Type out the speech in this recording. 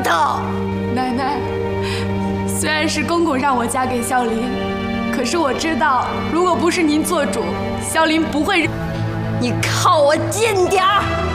头！ 奶奶，虽然是公公让我嫁给萧林，可是我知道，如果不是您做主，萧林不会。 你靠我近点儿！